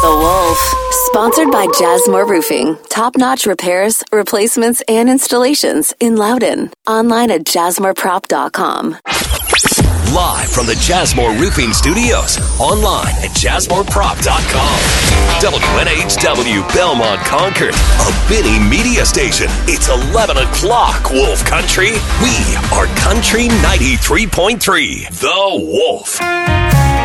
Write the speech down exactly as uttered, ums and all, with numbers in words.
The Wolf. Sponsored by Jasmine Roofing. Top-notch repairs, replacements, and installations in Loudon. Online at jasmine prop dot com. Live from the Jasmine Roofing Studios. Online at jasmine prop dot com. W N H W Belmont Concord. A Benny Media Station. It's eleven o'clock, Wolf Country. We are Country ninety-three point three. The Wolf.